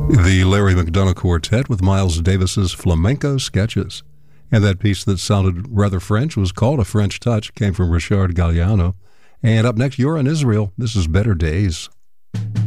The Larry McDonough Quartet with Miles Davis's Flamenco Sketches. And that piece that sounded rather French was called A French Touch, came from Richard Galliano. And up next, you're in Israel. This is Better Days.